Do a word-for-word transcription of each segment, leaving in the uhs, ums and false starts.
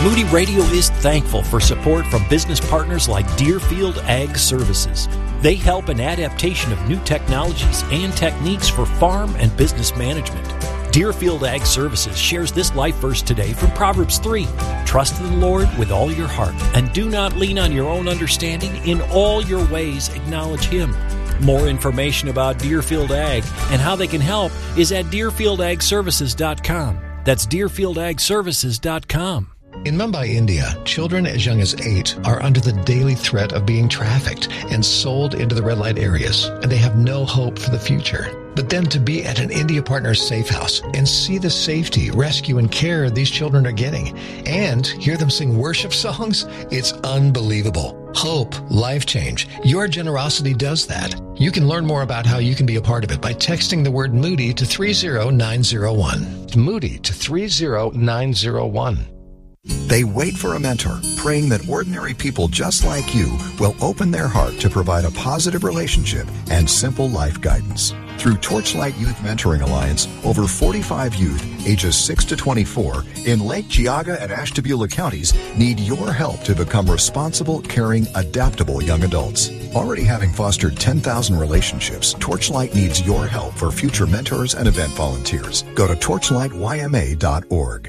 Moody Radio is thankful for support from business partners like Deerfield Ag Services. They help in adaptation of new technologies and techniques for farm and business management. Deerfield Ag Services shares this life verse today from Proverbs three. Trust in the Lord with all your heart, and do not lean on your own understanding. In all your ways acknowledge Him. More information about Deerfield Ag and how they can help is at deerfield ag services dot com. That's deerfield ag services dot com. In Mumbai, India, children as young as eight are under the daily threat of being trafficked and sold into the red light areas, and they have no hope for the future. But then to be at an India Partners safe house and see the safety, rescue, and care these children are getting, and hear them sing worship songs, it's unbelievable. Hope, life change. Your generosity does that. You can learn more about how you can be a part of it by texting the word Moody to three zero nine zero one. Moody to three zero nine zero one. They wait for a mentor, praying that ordinary people just like you will open their heart to provide a positive relationship and simple life guidance. Through Torchlight Youth Mentoring Alliance, over forty-five youth, ages six to twenty-four, in Lake Geauga and Ashtabula counties need your help to become responsible, caring, adaptable young adults. Already having fostered ten thousand relationships, Torchlight needs your help for future mentors and event volunteers. Go to torchlight y m a dot org.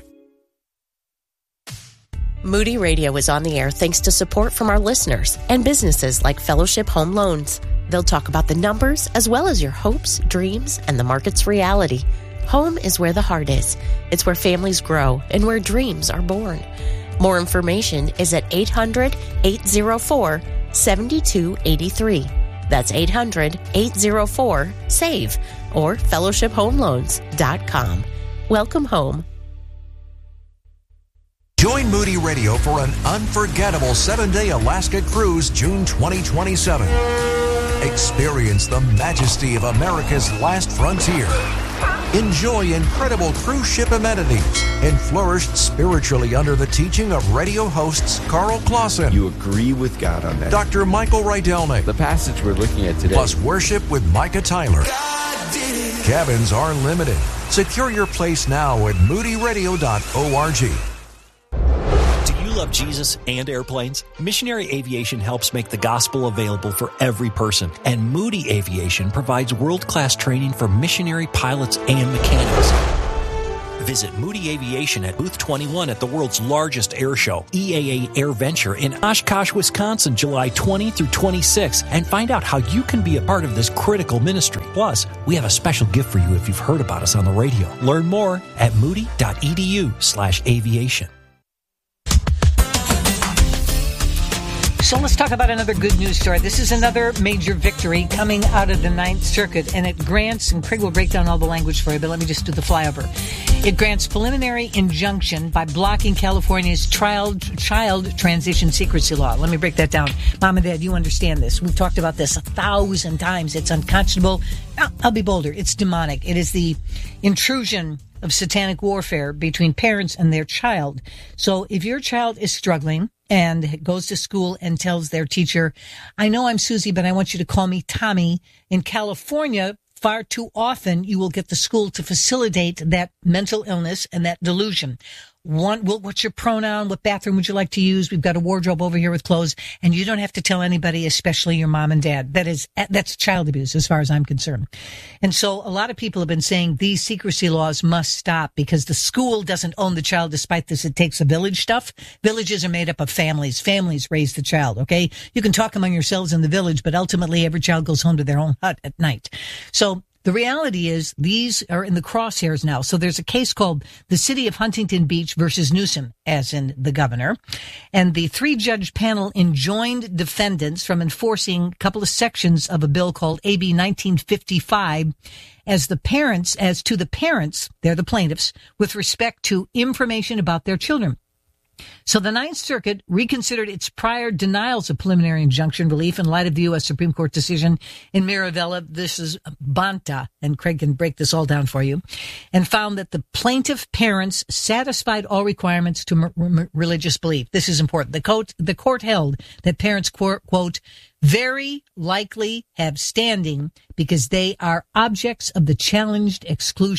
Moody Radio is on the air thanks to support from our listeners and businesses like Fellowship Home Loans. They'll talk about the numbers as well as your hopes, dreams, and the market's reality. Home is where the heart is. It's where families grow and where dreams are born. More information is at eight hundred, eight oh four, seven two eight three. That's eight hundred, eight oh four, S A V E or fellowship home loans dot com. Welcome home. Join Moody Radio for an unforgettable seven-day Alaska cruise June twenty twenty-seven. Experience the majesty of America's last frontier. Enjoy incredible cruise ship amenities and flourish spiritually under the teaching of radio hosts Carl Clausen. You agree with God on that. Doctor Michael Rydelnik. The passage we're looking at today. Plus worship with Micah Tyler. Cabins are limited. Secure your place now at moody radio dot org. Love Jesus and airplanes? Missionary Aviation helps make the gospel available for every person, and Moody Aviation provides world-class training for missionary pilots and mechanics. Visit Moody Aviation at Booth twenty-one at the world's largest air show, E A A Air Venture in Oshkosh, Wisconsin, July twentieth through twenty-sixth, and find out how you can be a part of this critical ministry. Plus, we have a special gift for you if you've heard about us on the radio. Learn more at moody dot e d u slash aviation. So let's talk about another good news story. This is another major victory coming out of the Ninth Circuit, and it grants, and Craig will break down all the language for you, but let me just do the flyover. It grants preliminary injunction by blocking California's child, child transition secrecy law. Let me break that down. Mom and Dad, you understand this. We've talked about this a thousand times. It's unconscionable. I'll, I'll be bolder. It's demonic. It is the intrusion of satanic warfare between parents and their child. So if your child is struggling and goes to school and tells their teacher, I know I'm Susie, but I want you to call me Tommy. In California, far too often you will get the school to facilitate that mental illness and that delusion. One, well, what's your pronoun? What bathroom would you like to use? We've got a wardrobe over here with clothes, and you don't have to tell anybody, especially your mom and dad. That is, that's child abuse as far as I'm concerned. And so a lot of people have been saying these secrecy laws must stop because the school doesn't own the child. Despite this, it takes a village stuff. Villages are made up of families. Families raise the child, okay? You can talk among yourselves in the village, but ultimately every child goes home to their own hut at night. So the reality is these are in the crosshairs now. So there's a case called the City of Huntington Beach versus Newsom, as in the governor. And the three-judge panel enjoined defendants from enforcing a couple of sections of a bill called A B nineteen fifty-five as the parents, as to the parents, they're the plaintiffs, with respect to information about their children. So the Ninth Circuit reconsidered its prior denials of preliminary injunction relief in light of the U S Supreme Court decision in Mirabella. This is Bonta, and Craig can break this all down for you, and found that the plaintiff parents satisfied all requirements to m- m- religious belief. This is important. The court, the court held that parents, quote, quote, very likely have standing because they are objects of the challenged exclusive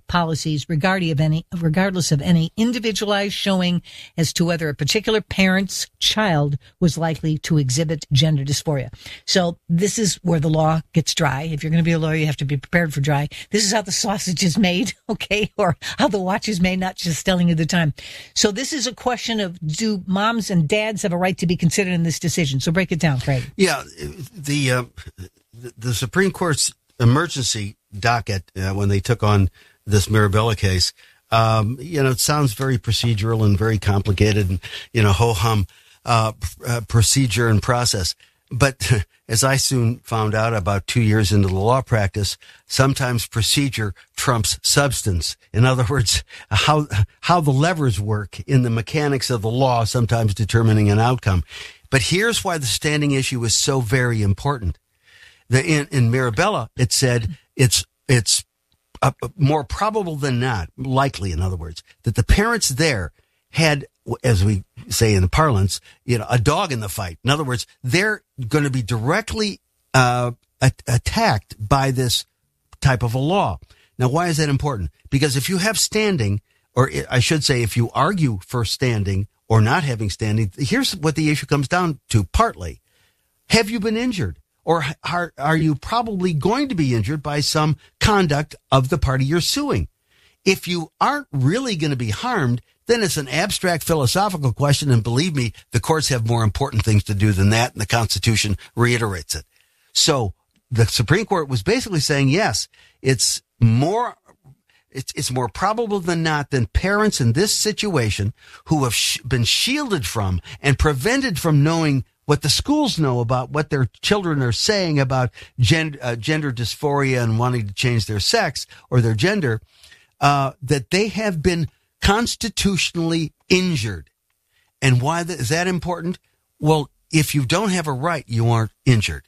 policies regarding of any, regardless of any individualized showing as to whether a particular parent's child was likely to exhibit gender dysphoria. So this is where the law gets dry. If you're going to be a lawyer, you have to be prepared for dry. This is how the sausage is made, okay, or how the watch is made, not just telling you the time. So this is a question of, do moms and dads have a right to be considered in this decision? So break it down, Craig. Yeah, the uh, the Supreme Court's emergency docket, uh, when they took on this Mirabella case, um, you know, it sounds very procedural and very complicated and, you know, ho-hum uh, uh, procedure and process. But as I soon found out about two years into the law practice, sometimes procedure trumps substance. In other words, how how the levers work in the mechanics of the law, sometimes determining an outcome. But here's why the standing issue is so very important. The, in, in Mirabella, it said it's it's uh, more probable than not, likely, in other words, that the parents there had, as we say in the parlance, you know, a dog in the fight. In other words, they're going to be directly uh, at- attacked by this type of a law. Now, why is that important? Because if you have standing, or I should say, if you argue for standing or not having standing, here's what the issue comes down to partly. Have you been injured? Or are, are you probably going to be injured by some conduct of the party you're suing? If you aren't really going to be harmed, then it's an abstract philosophical question. And believe me, the courts have more important things to do than that. And the Constitution reiterates it. So the Supreme Court was basically saying, yes, it's more, it's, it's more probable than not that parents in this situation who have sh- been shielded from and prevented from knowing what the schools know about what their children are saying about gen- uh, gender dysphoria and wanting to change their sex or their gender, uh, that they have been constitutionally injured. And why th- is that important? Well, if you don't have a right, you aren't injured.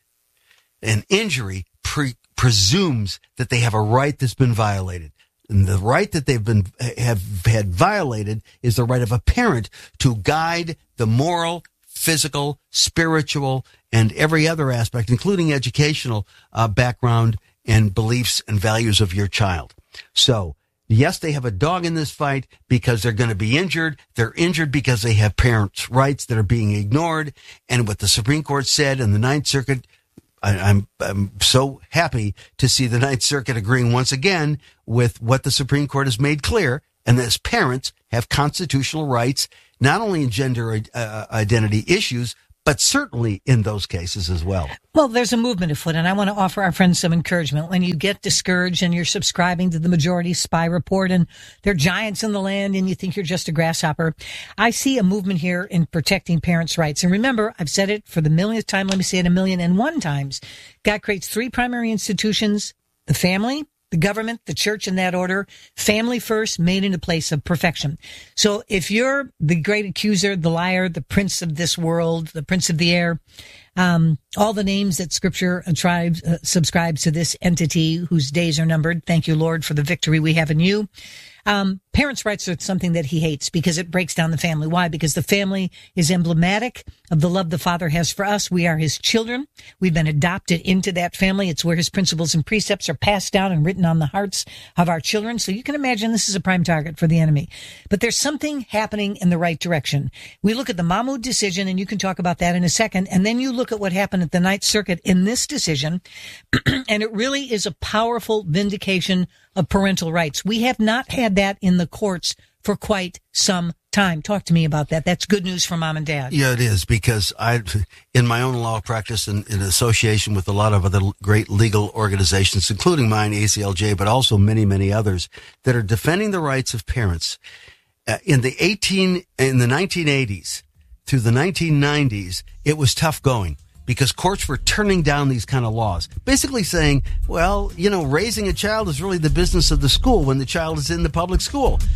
An injury pre- presumes that they have a right that's been violated. And the right that they've been have had violated is the right of a parent to guide the moral, physical, spiritual, and every other aspect, including educational uh, background and beliefs and values of your child. So, yes, they have a dog in this fight because they're going to be injured. They're injured because they have parents' rights that are being ignored. And what the Supreme Court said in the Ninth Circuit, I, I'm, I'm so happy to see the Ninth Circuit agreeing once again with what the Supreme Court has made clear, and that as parents have constitutional rights, not only in gender uh, identity issues, but certainly in those cases as well. Well, there's a movement afoot, and I want to offer our friends some encouragement. When you get discouraged and you're subscribing to the Majority Spy Report and they're giants in the land and you think you're just a grasshopper, I see a movement here in protecting parents' rights. And remember, I've said it for the millionth time. Let me say it a million and one times. God creates three primary institutions: the family, the government, the church, in that order. Family first, made in a place of perfection. So if you're the great accuser, the liar, the prince of this world, the prince of the air, um, all the names that Scripture tribes, uh, subscribes to this entity whose days are numbered. Thank you, Lord, for the victory we have in you. Um, parents' rights are something that he hates because it breaks down the family. Why? Because the family is emblematic of the love the Father has for us. We are his children. We've been adopted into that family. It's where his principles and precepts are passed down and written on the hearts of our children. So you can imagine this is a prime target for the enemy. But there's something happening in the right direction. We look at the Mahmoud decision, and you can talk about that in a second. And then you look at what happened at the Ninth Circuit in this decision, and it really is a powerful vindication of parental rights. We have not had that in the courts for quite some time. Talk to me about that. That's good news for mom and dad. Yeah, it is, because I, in my own law practice and in association with a lot of other great legal organizations, including mine, A C L J, but also many, many others that are defending the rights of parents. Uh, in the eighteen, in the nineteen eighties through the nineteen nineties, it was tough going, because courts were turning down these kind of laws, basically saying, well, you know, raising a child is really the business of the school when the child is in the public school.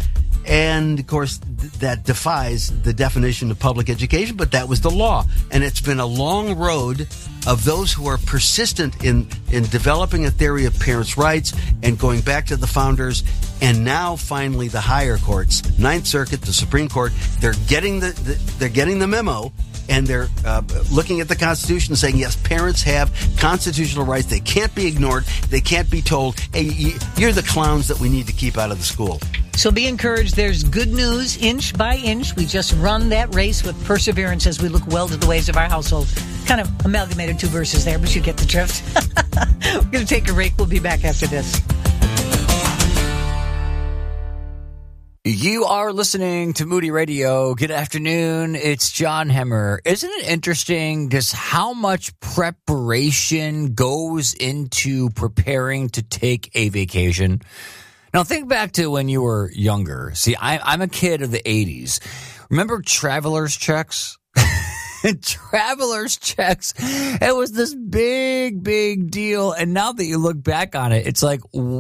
And, of course, th- that defies the definition of public education, but that was the law. And it's been a long road of those who are persistent in, in developing a theory of parents' rights and going back to the founders, and now finally the higher courts, Ninth Circuit, the Supreme Court, they're getting the, the they're getting the memo. And they're uh, looking at the Constitution and saying, yes, parents have constitutional rights. They can't be ignored. They can't be told, hey, you're the clowns that we need to keep out of the school. So be encouraged. There's good news inch by inch. We just run that race with perseverance as we look well to the ways of our household. Kind of amalgamated two verses there, but you get the drift. We're going to take a break. We'll be back after this. You are listening to Moody Radio. Good afternoon. It's John Hemmer. Isn't it interesting just how much preparation goes into preparing to take a vacation? Now, think back to when you were younger. See, I, I'm a kid of the eighties. Remember traveler's checks? Traveler's checks. It was this big, big deal. And now that you look back on it, it's like,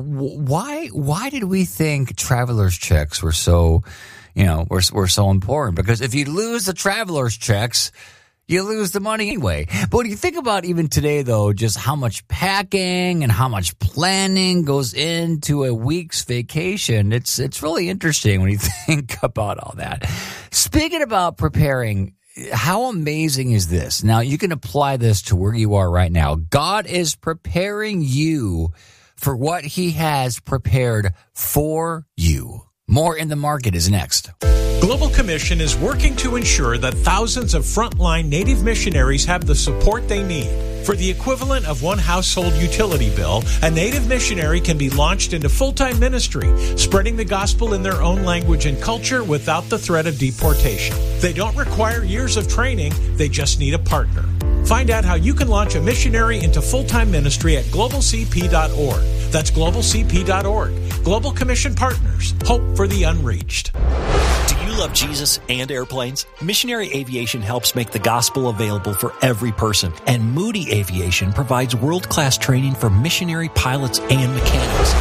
why, why did we think traveler's checks were so, you know, were, were so important? Because if you lose the traveler's checks, you lose the money anyway. But when you think about even today, though, just how much packing and how much planning goes into a week's vacation, it's, it's really interesting when you think about all that. Speaking about preparing, how amazing is this? Now, you can apply this to where you are right now. God is preparing you for what he has prepared for you. More in the Market is next. Global Commission is working to ensure that thousands of frontline Native missionaries have the support they need. For the equivalent of one household utility bill, a Native missionary can be launched into full-time ministry, spreading the gospel in their own language and culture without the threat of deportation. They don't require years of training, they just need a partner. Find out how you can launch a missionary into full-time ministry at global c p dot org. That's global c p dot org. Global Commission Partners. Hope for the unreached. Do you love Jesus and airplanes? Missionary Aviation helps make the gospel available for every person. And Moody Aviation provides world-class training for missionary pilots and mechanics.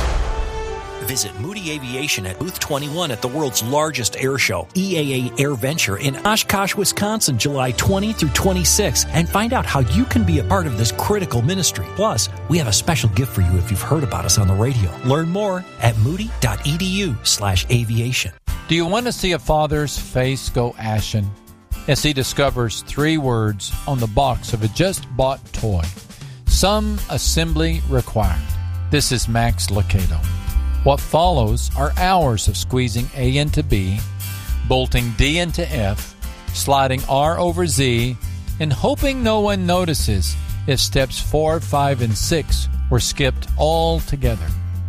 Visit Moody Aviation at Booth twenty-one at the world's largest air show, E A A AirVenture in Oshkosh, Wisconsin, July twentieth through twenty-sixth, and find out how you can be a part of this critical ministry. Plus, we have a special gift for you if you've heard about us on the radio. Learn more at moody.edu slash aviation. Do you want to see a father's face go ashen as he discovers three words on the box of a just-bought toy? Some assembly required. This is Max Lucado. What follows are hours of squeezing A into B, bolting D into F, sliding R over Z, and hoping no one notices if steps four, five, and six were skipped altogether.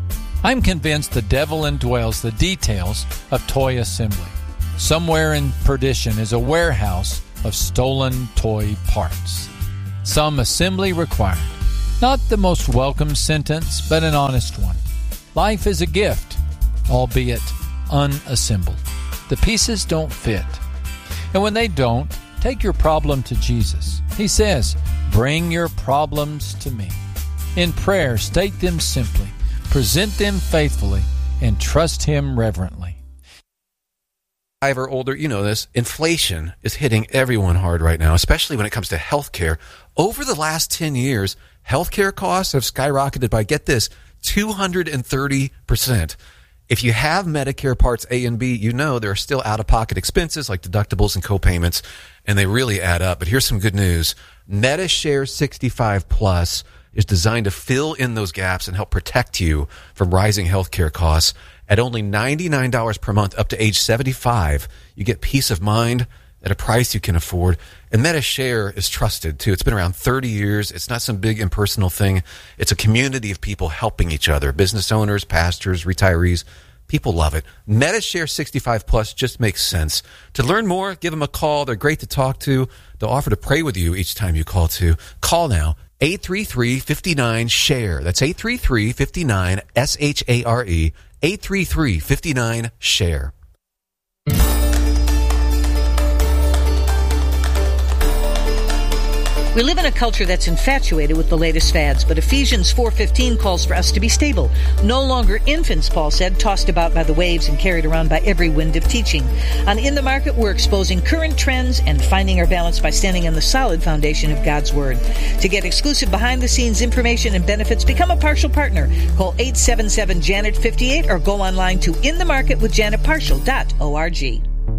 I'm convinced the devil indwells the details of toy assembly. Somewhere in perdition is a warehouse of stolen toy parts. Some assembly required. Not the most welcome sentence, but an honest one. Life is a gift, albeit unassembled. The pieces don't fit. And when they don't, take your problem to Jesus. He says, bring your problems to me. In prayer, state them simply, present them faithfully, and trust him reverently. Five or older, you know this, inflation is hitting everyone hard right now, especially when it comes to healthcare. Over the last ten years, healthcare costs have skyrocketed by, get this, two hundred thirty percent. If you have Medicare Parts A and B, you know there are still out-of-pocket expenses like deductibles and co-payments, and they really add up. But here's some good news. MediShare sixty-five Plus is designed to fill in those gaps and help protect you from rising healthcare costs. At only ninety-nine dollars per month up to age seventy-five, you get peace of mind at a price you can afford. And MediShare is trusted, too. It's been around thirty years. It's not some big impersonal thing. It's a community of people helping each other. Business owners, pastors, retirees. People love it. MediShare sixty-five Plus just makes sense. To learn more, give them a call. They're great to talk to. They'll offer to pray with you each time you call, too. Call now. eight three three, five nine, S H A R E. That's eight three three, five nine, S H A R E. eight three three, five nine, S H A R E. We live in a culture that's infatuated with the latest fads, but Ephesians four fifteen calls for us to be stable. No longer infants, Paul said, tossed about by the waves and carried around by every wind of teaching. On In the Market, we're exposing current trends and finding our balance by standing on the solid foundation of God's Word. To get exclusive behind-the-scenes information and benefits, become a partial partner. Call eight seven seven, Janet fifty-eight or go online to in the market with janet partial dot org.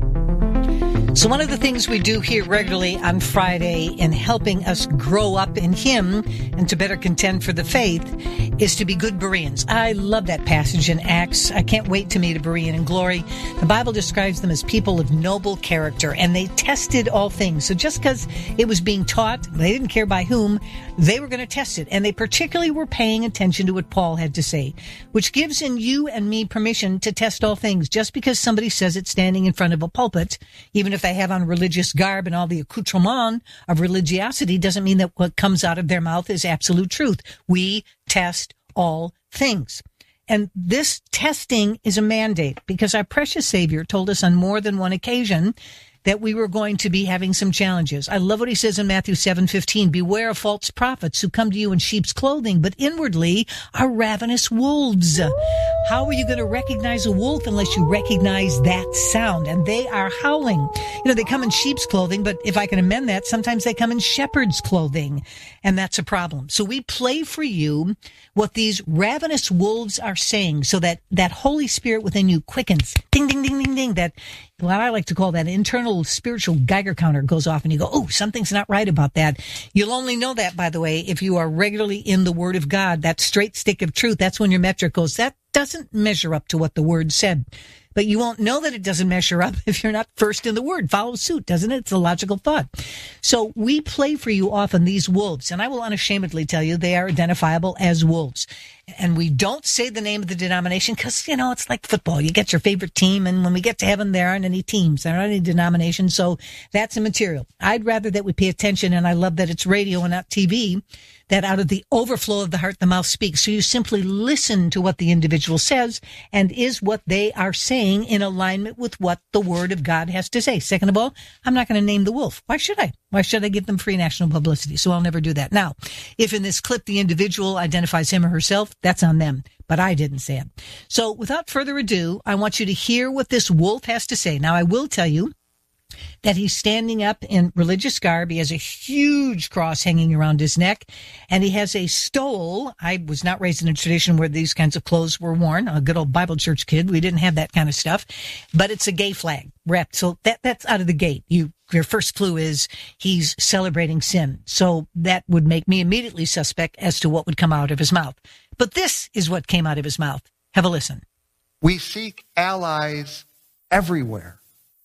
So one of the things we do here regularly on Friday in helping us grow up in Him and to better contend for the faith is to be good Bereans. I love that passage in Acts. I can't wait to meet a Berean in glory. The Bible describes them as people of noble character, and they tested all things. So just because it was being taught, they didn't care by whom, they were going to test it. And they particularly were paying attention to what Paul had to say, which gives in you and me permission to test all things. Just because somebody says it standing in front of a pulpit, even if they have on religious garb and all the accoutrement of religiosity, doesn't mean that what comes out of their mouth is absolute truth. We test all things. And this testing is a mandate because our precious Savior told us on more than one occasion that we were going to be having some challenges. I love what he says in Matthew seven fifteen. Beware of false prophets who come to you in sheep's clothing, but inwardly are ravenous wolves. How are you going to recognize a wolf unless you recognize that sound? And they are howling. You know, they come in sheep's clothing, but if I can amend that, sometimes they come in shepherd's clothing. And that's a problem. So we play for you what these ravenous wolves are saying so that that Holy Spirit within you quickens. Ding, ding, ding, ding, ding. That, what I like to call that internal spiritual Geiger counter goes off and you go, oh, something's not right about that. You'll only know that, by the way, if you are regularly in the Word of God, that straight stick of truth. That's when your metric goes, that doesn't measure up to what the Word said. But you won't know that it doesn't measure up if you're not first in the Word. Follow suit, doesn't it? It's a logical thought. So we play for you often these wolves, and I will unashamedly tell you they are identifiable as wolves. And we don't say the name of the denomination because, you know, it's like football. You get your favorite team, and when we get to heaven, there aren't any teams. There aren't any denominations, so that's immaterial. I'd rather that we pay attention, and I love that it's radio and not T V, that out of the overflow of the heart, the mouth speaks. So you simply listen to what the individual says, and is what they are saying in alignment with what the Word of God has to say. Second of all, I'm not going to name the wolf. Why should I? Why should I give them free national publicity? So I'll never do that. Now, if in this clip the individual identifies him or herself, that's on them. But I didn't say it. So without further ado, I want you to hear what this wolf has to say. Now, I will tell you that he's standing up in religious garb. He has a huge cross hanging around his neck, and he has a stole. I was not raised in a tradition where these kinds of clothes were worn. A good old Bible church kid. We didn't have that kind of stuff, but it's a gay flag wrapped. So that, that's out of the gate. You, your first clue is he's celebrating sin. So that would make me immediately suspect as to what would come out of his mouth. But this is what came out of his mouth. Have a listen. We seek allies everywhere.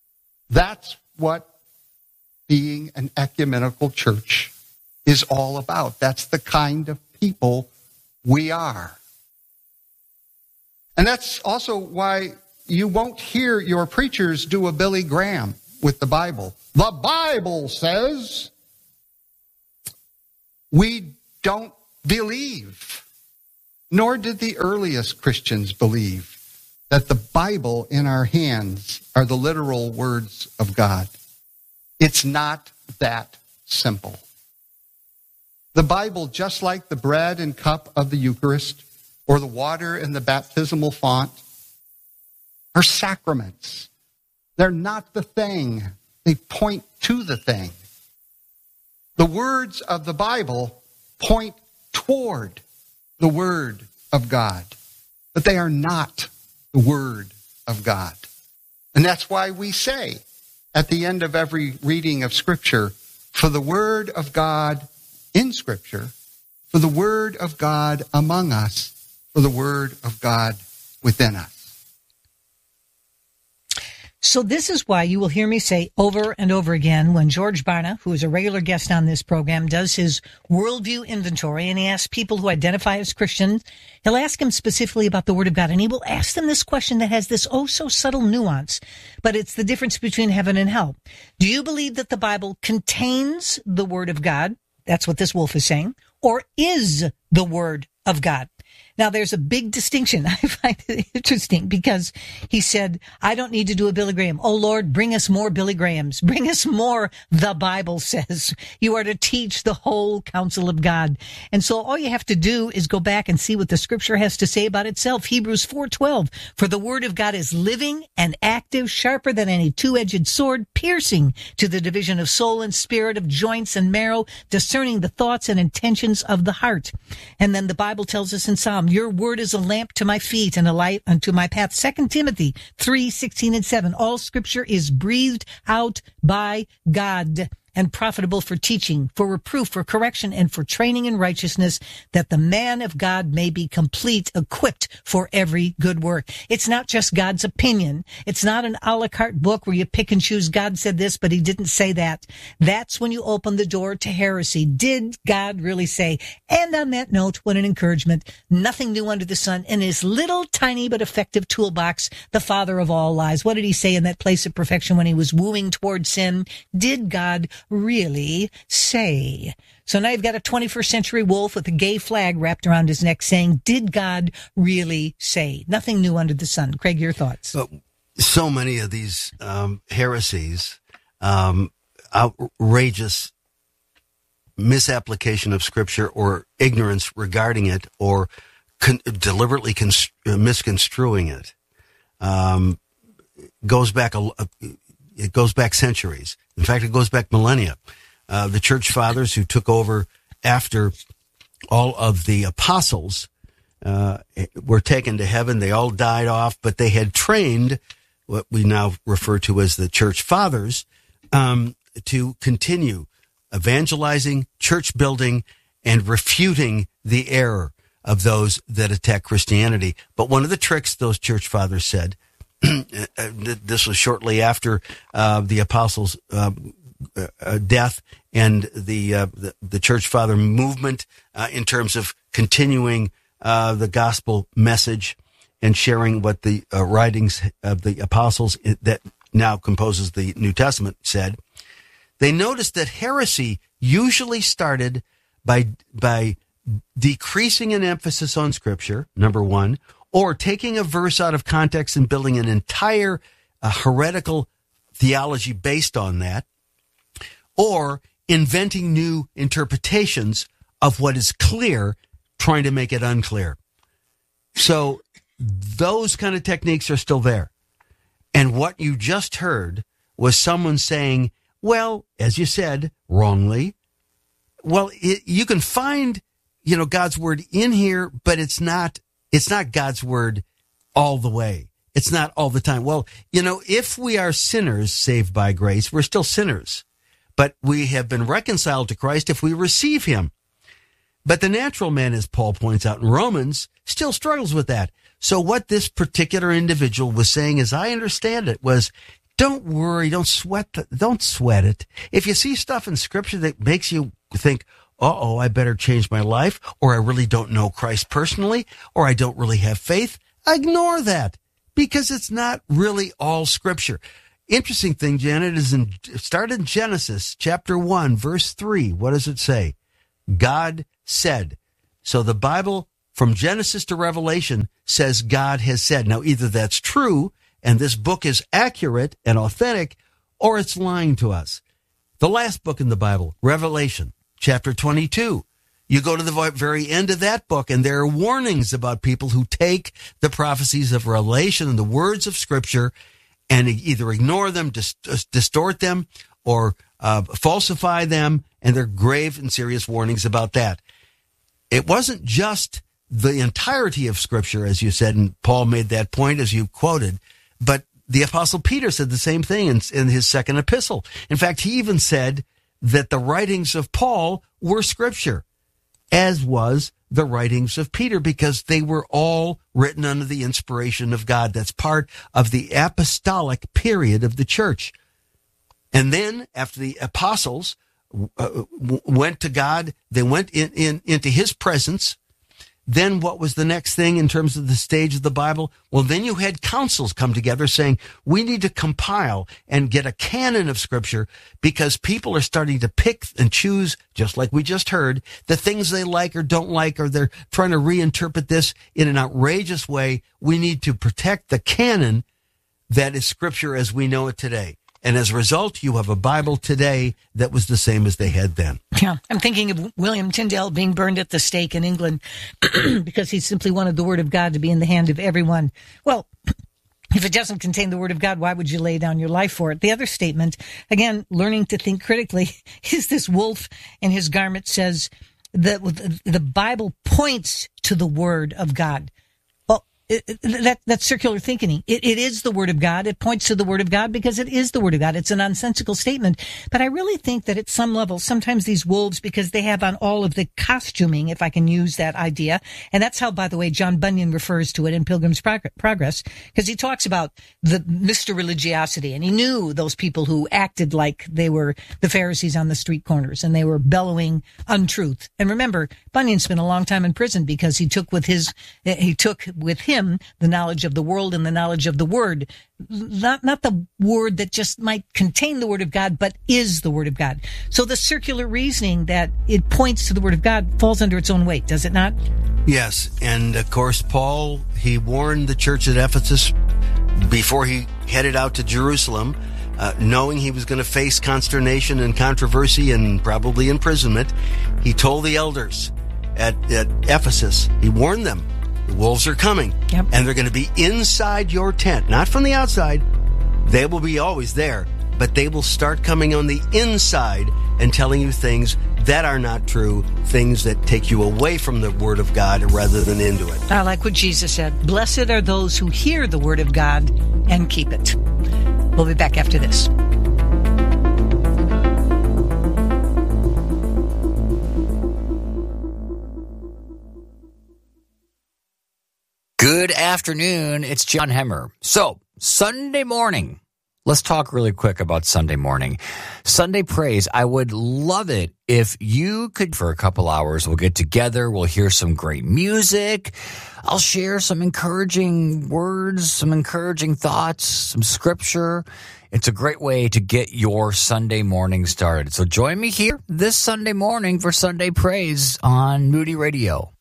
That's what being an ecumenical church is all about. That's the kind of people we are. And that's also why you won't hear your preachers do a Billy Graham with the Bible. The Bible says we don't believe, nor did the earliest Christians believe, that the Bible in our hands are the literal words of God. It's not that simple. The Bible, just like the bread and cup of the Eucharist or the water in the baptismal font, are sacraments. They're not the thing. They point to the thing. The words of the Bible point toward the Word of God, but they are not the Word of God. And that's why we say at the end of every reading of Scripture, for the Word of God in Scripture, for the Word of God among us, for the Word of God within us. So this is why you will hear me say over and over again when George Barna, who is a regular guest on this program, does his worldview inventory and he asks people who identify as Christians, he'll ask them specifically about the Word of God, and he will ask them this question that has this oh so subtle nuance, but it's the difference between heaven and hell. Do you believe that the Bible contains the Word of God? That's what this wolf is saying. Or is the Word of God? Now, there's a big distinction. I find it interesting because he said, I don't need to do a Billy Graham. Oh, Lord, bring us more Billy Grahams. Bring us more, the Bible says. You are to teach the whole counsel of God. And so all you have to do is go back and see what the scripture has to say about itself. Hebrews four twelve, for the word of God is living and active, sharper than any two-edged sword, piercing to the division of soul and spirit, of joints and marrow, discerning the thoughts and intentions of the heart. And then the Bible tells us in Psalm, your word is a lamp to my feet and a light unto my path. Second Timothy three sixteen and seven. All scripture is breathed out by God and profitable for teaching, for reproof, for correction, and for training in righteousness, that the man of God may be complete, equipped for every good work. It's not just God's opinion. It's not an a la carte book where you pick and choose. God said this, but he didn't say that. That's when you open the door to heresy. Did God really say? And on that note, what an encouragement. Nothing new under the sun. In his little tiny but effective toolbox, the father of all lies. What did he say in that place of perfection when he was wooing toward sin? Did God really say? So now you've got a twenty-first century wolf with a gay flag wrapped around his neck saying, did God really say? Nothing new under the sun. Craig, your thoughts? But so many of these um, heresies, um, outrageous misapplication of Scripture or ignorance regarding it, or con- deliberately const- misconstruing it, um, goes back a, a It goes back centuries. In fact, it goes back millennia. Uh, the church fathers who took over after all of the apostles uh, were taken to heaven. They all died off, but they had trained what we now refer to as the church fathers um, to continue evangelizing, church building, and refuting the error of those that attack Christianity. But one of the tricks those church fathers said, this was shortly after uh, the apostles' uh, uh, death and the, uh, the the church father movement uh, in terms of continuing uh, the gospel message and sharing what the uh, writings of the apostles that now composes the New Testament said. They noticed that heresy usually started by by decreasing an emphasis on Scripture, number one, or taking a verse out of context and building an entire uh, heretical theology based on that, or inventing new interpretations of what is clear, trying to make it unclear. So those kind of techniques are still there. And what you just heard was someone saying, well, as you said, wrongly, well, it, you can find, you know, God's word in here, but it's not It's not God's word all the way. It's not all the time. Well, you know, if we are sinners saved by grace, we're still sinners. But we have been reconciled to Christ if we receive him. But the natural man, as Paul points out in Romans, still struggles with that. So what this particular individual was saying, as I understand it, was don't worry, don't sweat, the, don't sweat it. If you see stuff in Scripture that makes you think, uh-oh, I better change my life, or I really don't know Christ personally, or I don't really have faith, ignore that, because it's not really all Scripture. Interesting thing, Janet, is in, start in Genesis chapter one, verse three. What does it say? God said. So the Bible, from Genesis to Revelation, says God has said. Now, either that's true, and this book is accurate and authentic, or it's lying to us. The last book in the Bible, Revelation, chapter twenty-two. You go to the very end of that book, and there are warnings about people who take the prophecies of Revelation and the words of Scripture and either ignore them, dist- distort them, or uh, falsify them, and there are grave and serious warnings about that. It wasn't just the entirety of Scripture, as you said, and Paul made that point, as you quoted, but the Apostle Peter said the same thing in, in his second epistle. In fact, he even said that the writings of Paul were Scripture, as was the writings of Peter, because they were all written under the inspiration of God. That's part of the apostolic period of the church. And then, after the apostles uh, w- went to God, they went in, in into his presence, then what was the next thing in terms of the stage of the Bible? Well, then you had councils come together saying, we need to compile and get a canon of Scripture because people are starting to pick and choose, just like we just heard, the things they like or don't like, or they're trying to reinterpret this in an outrageous way. We need to protect the canon that is Scripture as we know it today. And as a result, you have a Bible today that was the same as they had then. Yeah, I'm thinking of William Tyndale being burned at the stake in England because he simply wanted the Word of God to be in the hand of everyone. Well, if it doesn't contain the Word of God, why would you lay down your life for it? The other statement, again, learning to think critically, is this wolf in his garment says that the Bible points to the Word of God. It, it, that that's circular thinking. It, it is the Word of God. It points to the Word of God because it is the Word of God. It's a nonsensical statement. But I really think that at some level, sometimes these wolves, because they have on all of the costuming, if I can use that idea, and that's how, by the way, John Bunyan refers to it in Pilgrim's Progress, because he talks about the Mister Religiosity, and he knew those people who acted like they were the Pharisees on the street corners, and they were bellowing untruth. And remember, Bunyan spent a long time in prison because he took with his, he took with him the knowledge of the world and the knowledge of the Word, not not the Word that just might contain the Word of God, but is the Word of God. So the circular reasoning that it points to the Word of God falls under its own weight, does it not? Yes, and of course, Paul, he warned the church at Ephesus before he headed out to Jerusalem, uh, knowing he was going to face consternation and controversy and probably imprisonment. He told the elders at, at Ephesus, he warned them, the wolves are coming, yep. and they're going to be inside your tent, not from the outside. They will be always there, but they will start coming on the inside and telling you things that are not true, things that take you away from the Word of God rather than into it. I like what Jesus said. Blessed are those who hear the Word of God and keep it. We'll be back after this. Good afternoon. It's John Hemmer. So, Sunday morning. Let's talk really quick about Sunday morning. Sunday praise. I would love it if you could, for a couple hours, we'll get together. We'll hear some great music. I'll share some encouraging words, some encouraging thoughts, some scripture. It's a great way to get your Sunday morning started. So join me here this Sunday morning for Sunday praise on Moody Radio.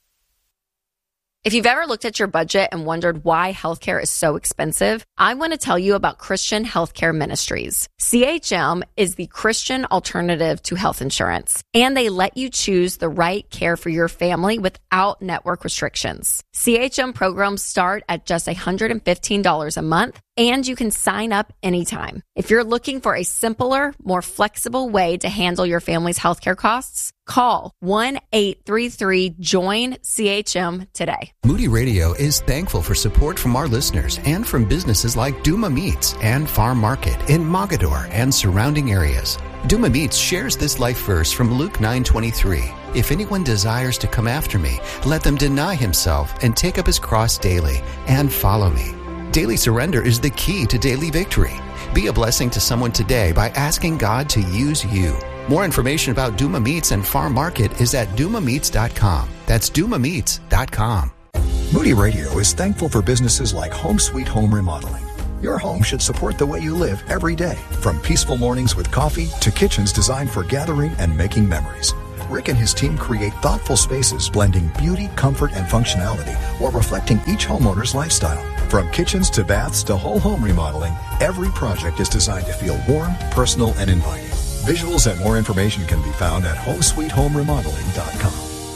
If you've ever looked at your budget and wondered why healthcare is so expensive, I want to tell you about Christian Healthcare Ministries. C H M is the Christian alternative to health insurance, and they let you choose the right care for your family without network restrictions. C H M programs start at just one hundred fifteen dollars a month, and you can sign up anytime. If you're looking for a simpler, more flexible way to handle your family's healthcare costs, call one eight three three join C H M today. Moody Radio is thankful for support from our listeners and from businesses like Duma Meats and Farm Market in Mogador and surrounding areas. Duma Meats shares this life verse from Luke nine twenty-three. If anyone desires to come after me, let them deny himself and take up his cross daily and follow me. Daily surrender is the key to daily victory. Be a blessing to someone today by asking God to use you. More information about Duma Meats and Farm Market is at duma meats dot com. That's duma meats dot com. Moody Radio is thankful for businesses like Home Sweet Home Remodeling. Your home should support the way you live every day, from peaceful mornings with coffee to kitchens designed for gathering and making memories. Rick and his team create thoughtful spaces blending beauty, comfort, and functionality while reflecting each homeowner's lifestyle. From kitchens to baths to whole home remodeling, every project is designed to feel warm, personal, and inviting. Visuals and more information can be found at home sweet home remodeling dot com.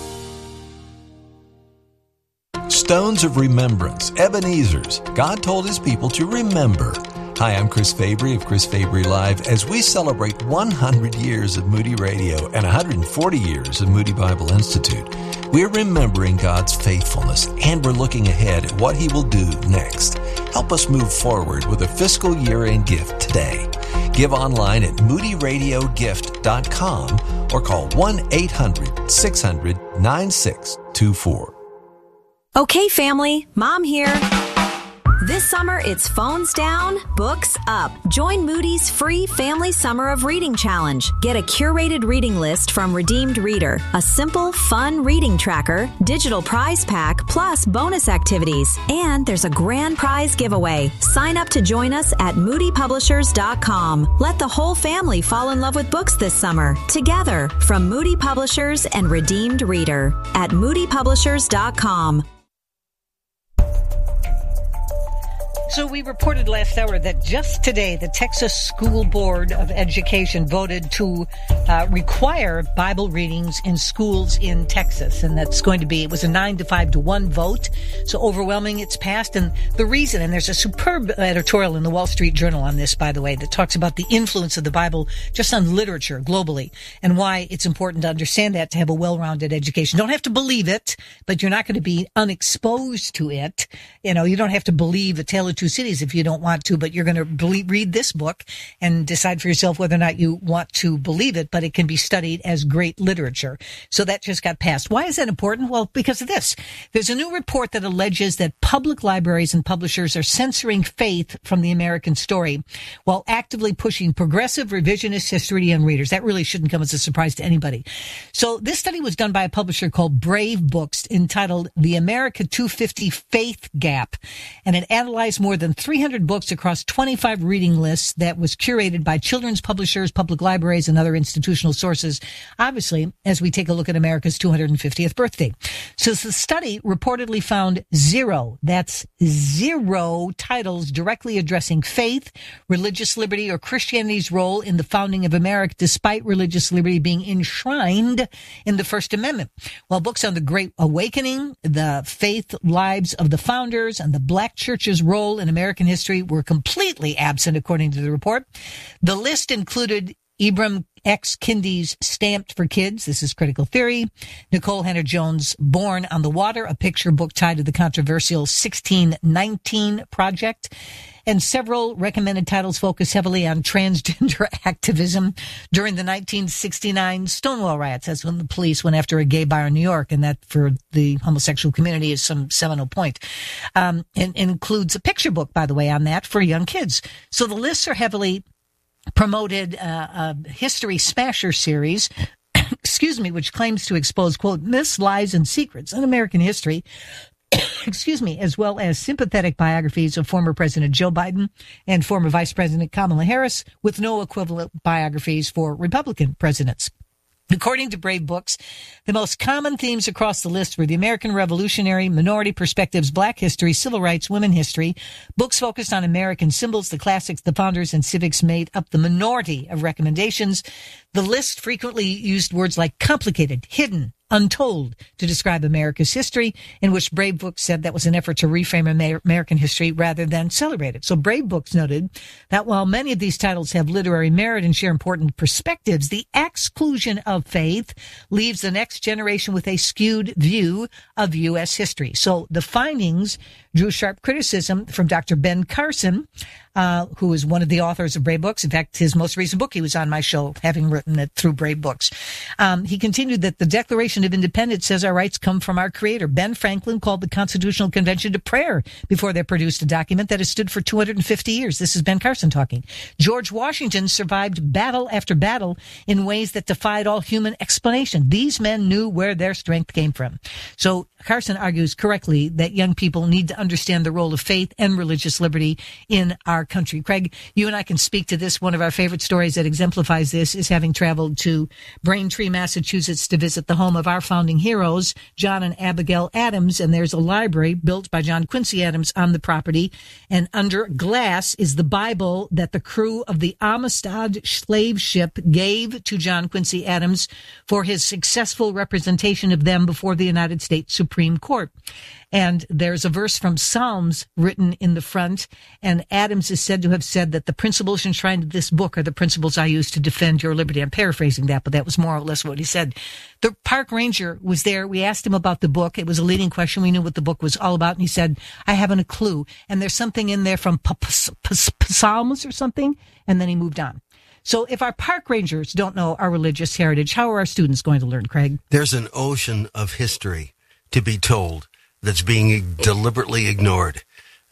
Stones of Remembrance, Ebenezer's. God told his people to remember. Hi, I'm Chris Fabry of Chris Fabry Live as we celebrate one hundred years of Moody Radio and one hundred forty years of Moody Bible Institute. We're remembering God's faithfulness and we're looking ahead at what he will do next. Help us move forward with a fiscal year-end gift today. Give online at moody radio gift dot com or call one eight hundred six hundred nine six two four. Okay, family, Mom here. This summer, it's phones down, books up. Join Moody's free Family Summer of Reading Challenge. Get a curated reading list from Redeemed Reader, a simple, fun reading tracker, digital prize pack, plus bonus activities. And there's a grand prize giveaway. Sign up to join us at moody publishers dot com. Let the whole family fall in love with books this summer. Together, from Moody Publishers and Redeemed Reader at moody publishers dot com. So we reported last hour that just today, the Texas School Board of Education voted to uh, require Bible readings in schools in Texas. And that's going to be, it was a nine to five to one vote. So overwhelming, it's passed. And the reason, and there's a superb editorial in the Wall Street Journal on this, by the way, that talks about the influence of the Bible just on literature globally and why it's important to understand that to have a well-rounded education. Don't have to believe it, but you're not going to be unexposed to it. You know, you don't have to believe A Tale of Two Cities if you don't want to, but you're going to believe, read this book and decide for yourself whether or not you want to believe it, but it can be studied as great literature. So that just got passed. Why is that important? Well, because of this. There's a new report that alleges that public libraries and publishers are censoring faith from the American story while actively pushing progressive revisionist history to young readers. That really shouldn't come as a surprise to anybody. So this study was done by a publisher called Brave Books, entitled The America two fifty Faith Gap, and it analyzed more than three hundred books across twenty-five reading lists that was curated by children's publishers, public libraries, and other institutional sources, obviously, as we take a look at America's two hundred fiftieth birthday. So the study reportedly found zero, that's zero titles directly addressing faith, religious liberty, or Christianity's role in the founding of America, despite religious liberty being enshrined in the First Amendment. While books on the Great Awakening, the faith lives of the founders, and the Black Church's role in American history were completely absent, according to the report. The list included Ibram X. Kendi's Stamped for Kids, this is Critical Theory, Nicole Hannah-Jones' Born on the Water, a picture book tied to the controversial sixteen nineteen Project, and several recommended titles focus heavily on transgender activism during the nineteen sixty-nine Stonewall riots. That's when the police went after a gay bar in New York, and that for the homosexual community is some seminal point. Um, and, and includes a picture book, by the way, on that for young kids. So the lists are heavily promoted uh, a history smasher series, excuse me, which claims to expose, quote, myths, lies, and secrets in American history, excuse me, as well as sympathetic biographies of former President Joe Biden and former Vice President Kamala Harris, with no equivalent biographies for Republican presidents. According to Brave Books, the most common themes across the list were the American Revolutionary, minority perspectives, black history, civil rights, women history. Books focused on American symbols, the classics, the founders, and civics made up the minority of recommendations. The list frequently used words like complicated, hidden, untold to describe America's history, in which Brave Books said that was an effort to reframe Amer- American history rather than celebrate it. So Brave Books noted that while many of these titles have literary merit and share important perspectives, the exclusion of faith leaves the next generation with a skewed view of U S history. So the findings drew sharp criticism from Doctor Ben Carson, uh, who is one of the authors of Brave Books. In fact, his most recent book, he was on my show, having written it through Brave Books. Um, he continued that the Declaration of Independence says our rights come from our Creator. Ben Franklin called the Constitutional Convention to prayer before they produced a document that has stood for two hundred fifty years. This is Ben Carson talking. George Washington survived battle after battle in ways that defied all human explanation. These men knew where their strength came from. So Carson argues correctly that young people need to understand the role of faith and religious liberty in our country. Craig, you and I can speak to this. One of our favorite stories that exemplifies this is having traveled to Braintree, Massachusetts to visit the home of our founding heroes, John and Abigail Adams, and there's a library built by John Quincy Adams on the property, and under glass is the Bible that the crew of the Amistad slave ship gave to John Quincy Adams for his successful representation of them before the United States Supreme Court. And there's a verse from Psalms written in the front, and Adams is said to have said that the principles enshrined in this book are the principles I use to defend your liberty. I'm paraphrasing that, but that was more or less what he said. The park ranger was there. We asked him about the book. It was a leading question. We knew what the book was all about, and he said, I haven't a clue. And there's something in there from Psalms or something, and then he moved on. So if our park rangers don't know our religious heritage, how are our students going to learn, Craig? There's an ocean of history to be told that's being deliberately ignored.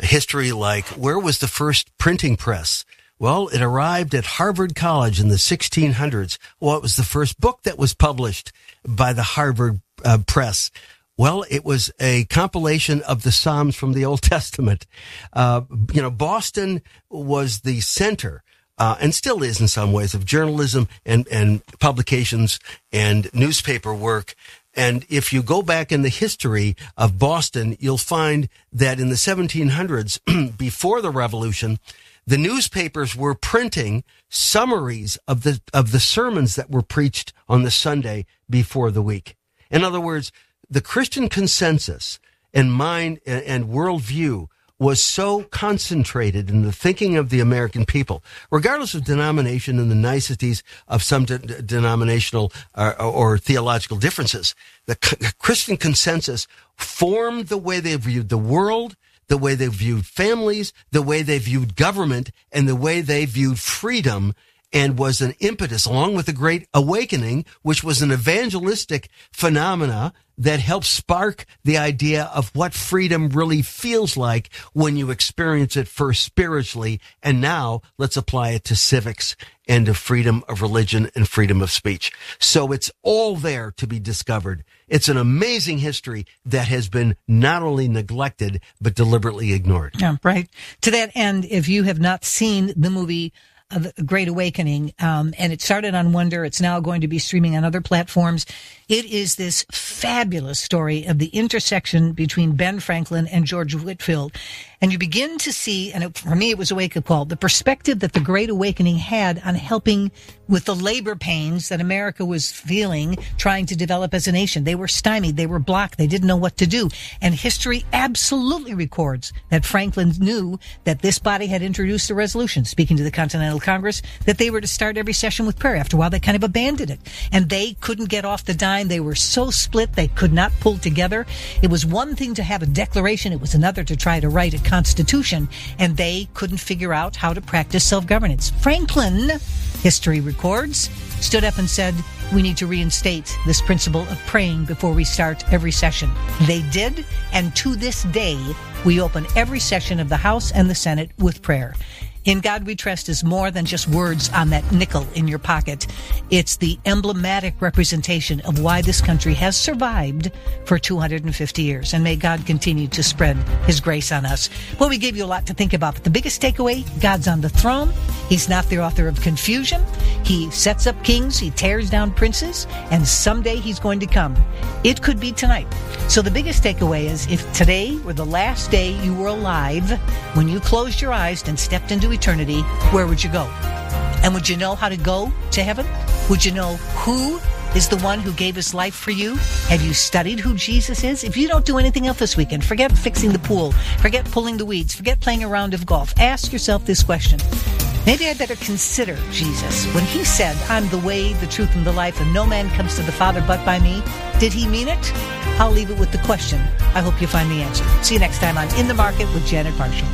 history like, where was the first printing press? Well, it arrived at Harvard College in the sixteen hundreds. Well, it was the first book that was published by the Harvard uh, Press. Well, it was a compilation of the Psalms from the Old Testament. Uh, you know, Boston was the center, uh, and still is in some ways, of journalism and, and publications and newspaper work. And if you go back in the history of Boston, you'll find that in the seventeen hundreds, before the Revolution, the newspapers were printing summaries of the of the sermons that were preached on the Sunday before the week. In other words, the Christian consensus and mind and worldview was so concentrated in the thinking of the American people, regardless of denomination and the niceties of some de- denominational uh, or theological differences. The c- Christian consensus formed the way they viewed the world, the way they viewed families, the way they viewed government, and the way they viewed freedom, and was an impetus, along with the Great Awakening, which was an evangelistic phenomena that helped spark the idea of what freedom really feels like when you experience it first spiritually. And now let's apply it to civics and to freedom of religion and freedom of speech. So it's all there to be discovered. It's an amazing history that has been not only neglected, but deliberately ignored. Yeah, right. To that end, if you have not seen the movie of The Great Awakening, um, and it started on Wonder. It's now going to be streaming on other platforms. It is this fabulous story of the intersection between Ben Franklin and George Whitefield. And you begin to see, and it, for me it was a wake-up call, the perspective that the Great Awakening had on helping with the labor pains that America was feeling, trying to develop as a nation. They were stymied. They were blocked. They didn't know what to do. And history absolutely records that Franklin knew that this body had introduced a resolution, speaking to the Continental Congress, that they were to start every session with prayer. After a while, they kind of abandoned it. And they couldn't get off the dime. They were so split, they could not pull together. It was one thing to have a declaration. It was another to try to write a constitution. And they couldn't figure out how to practice self-governance. Franklin, history records, stood up and said, we need to reinstate this principle of praying before we start every session. They did, and to this day, we open every session of the House and the Senate with prayer. In God We Trust is more than just words on that nickel in your pocket. It's the emblematic representation of why this country has survived for two hundred fifty years. And may God continue to spread His grace on us. Well, we gave you a lot to think about. But the biggest takeaway, God's on the throne. He's not the author of confusion. He sets up kings. He tears down princes. And someday He's going to come. It could be tonight. So the biggest takeaway is, if today were the last day you were alive, when you closed your eyes and stepped into eternity, where would you go? And would you know how to go to heaven? Would you know who is the one who gave His life for you? Have you studied who Jesus is? If you don't do anything else this weekend, forget fixing the pool, forget pulling the weeds, forget playing a round of golf. Ask yourself this question. Maybe I better consider Jesus. When He said, I'm the way, the truth, and the life, and no man comes to the Father but by me, did He mean it? I'll leave it with the question. I hope you find the answer. See you next time on In the Market with Janet Marshall.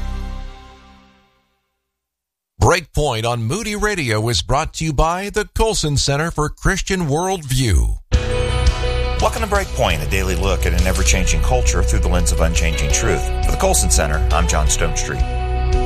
Breakpoint on Moody Radio is brought to you by the Colson Center for Christian Worldview. Welcome to Breakpoint, a daily look at an ever-changing culture through the lens of unchanging truth. For the Colson Center, I'm John Stonestreet.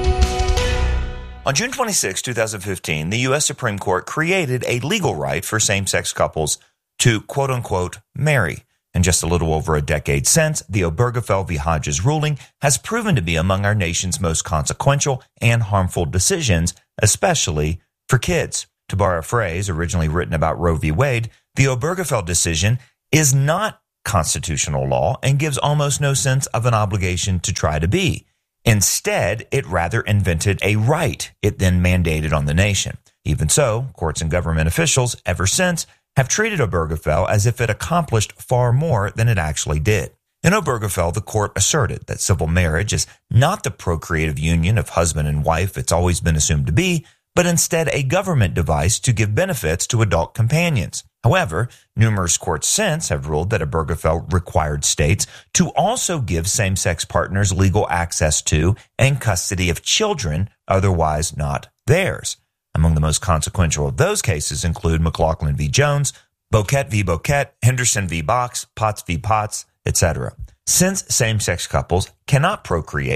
On June twenty-sixth, twenty fifteen, the U S Supreme Court created a legal right for same-sex couples to, quote-unquote, marry. And just a little over a decade since, the Obergefell v. Hodges ruling has proven to be among our nation's most consequential and harmful decisions, especially for kids. To borrow a phrase originally written about Roe v. Wade, the Obergefell decision is not constitutional law and gives almost no sense of an obligation to try to be. Instead, it rather invented a right it then mandated on the nation. Even so, courts and government officials ever since have treated Obergefell as if it accomplished far more than it actually did. In Obergefell, the court asserted that civil marriage is not the procreative union of husband and wife it's always been assumed to be, but instead a government device to give benefits to adult companions. However, numerous courts since have ruled that Obergefell required states to also give same-sex partners legal access to and custody of children otherwise not theirs. Among the most consequential of those cases include McLaughlin v. Jones, Boquette v. Boquette, Henderson v. Box, Potts v. Potts, et cetera. Since same-sex couples cannot procreate,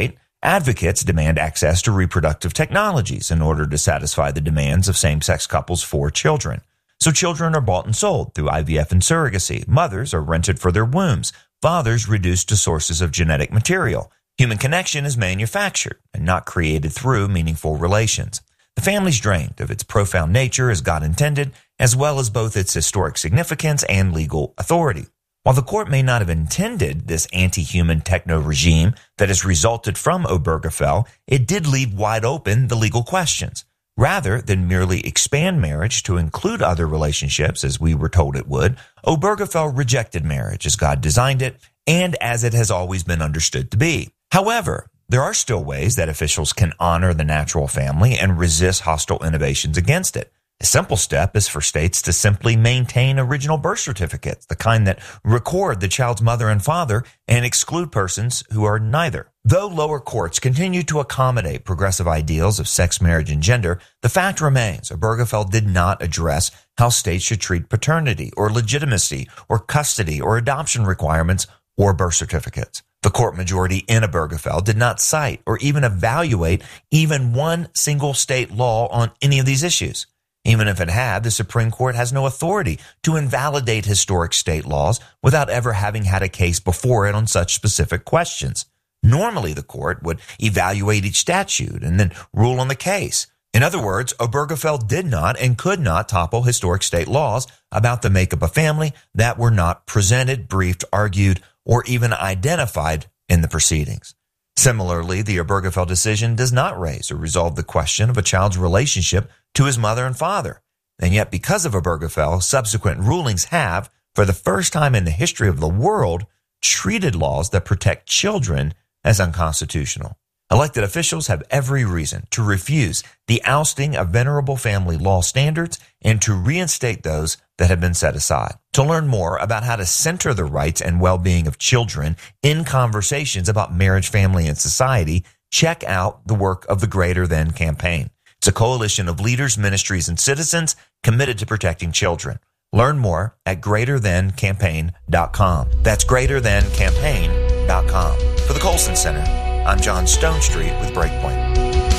Advocates demand access to reproductive technologies in order to satisfy the demands of same-sex couples for children. So children are bought and sold through I V F and surrogacy. Mothers are rented for their wombs. Fathers reduced to sources of genetic material. Human connection is manufactured and not created through meaningful relations. The family's drained of its profound nature as God intended, as well as both its historic significance and legal authority. While the court may not have intended this anti-human techno-regime that has resulted from Obergefell, it did leave wide open the legal questions. Rather than merely expand marriage to include other relationships, as we were told it would, Obergefell rejected marriage as God designed it and as it has always been understood to be. However, there are still ways that officials can honor the natural family and resist hostile innovations against it. A simple step is for states to simply maintain original birth certificates, the kind that record the child's mother and father and exclude persons who are neither. Though lower courts continue to accommodate progressive ideals of sex, marriage, and gender, the fact remains Obergefell did not address how states should treat paternity or legitimacy or custody or adoption requirements or birth certificates. The court majority in Obergefell did not cite or even evaluate even one single state law on any of these issues. Even if it had, the Supreme Court has no authority to invalidate historic state laws without ever having had a case before it on such specific questions. Normally, the court would evaluate each statute and then rule on the case. In other words, Obergefell did not and could not topple historic state laws about the makeup of family that were not presented, briefed, argued, or even identified in the proceedings. Similarly, the Obergefell decision does not raise or resolve the question of a child's relationship to his mother and father. And yet, because of Obergefell, subsequent rulings have, for the first time in the history of the world, treated laws that protect children as unconstitutional. Elected officials have every reason to refuse the ousting of venerable family law standards and to reinstate those that have been set aside. To learn more about how to center the rights and well-being of children in conversations about marriage, family, and society, check out the work of the Greater Than Campaign. It's a coalition of leaders, ministries, and citizens committed to protecting children. Learn more at greater than campaign dot com. That's greater than campaign dot com. For the Colson Center, I'm John Stonestreet with Breakpoint.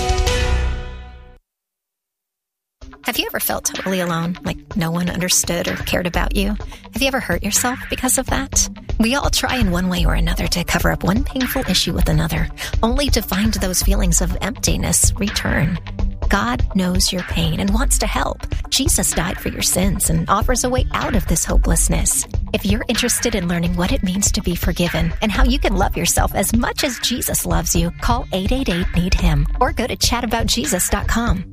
Have you ever felt totally alone, like no one understood or cared about you? Have you ever hurt yourself because of that? We all try in one way or another to cover up one painful issue with another, only to find those feelings of emptiness return. God knows your pain and wants to help. Jesus died for your sins and offers a way out of this hopelessness. If you're interested in learning what it means to be forgiven and how you can love yourself as much as Jesus loves you, call eight eight eight, need him or go to chat about jesus dot com.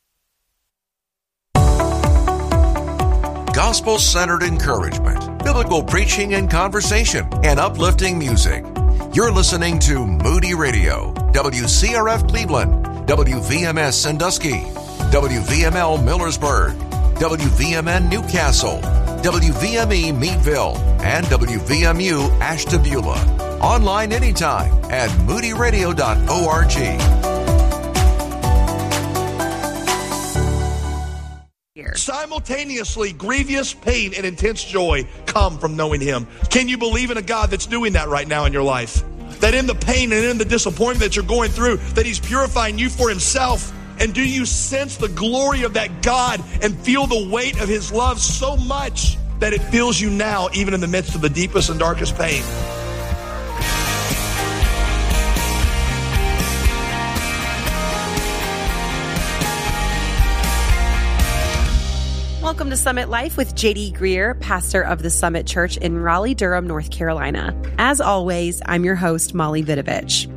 Gospel-centered encouragement, biblical preaching and conversation, and uplifting music. You're listening to Moody Radio, W C R F Cleveland, W V M S Sandusky, W V M L Millersburg, W V M N Newcastle, W V M E Meadville, and W V M U Ashtabula. Online anytime at moody radio dot org. Simultaneously, grievous pain and intense joy come from knowing him. Can you believe in a God that's doing that right now in your life? That in the pain and in the disappointment that you're going through, that he's purifying you for himself. And do you sense the glory of that God and feel the weight of his love so much that it fills you now, even in the midst of the deepest and darkest pain? Welcome to Summit Life with J D Greer, pastor of the Summit Church in Raleigh, Durham, North Carolina. As always, I'm your host, Molly Vidovich.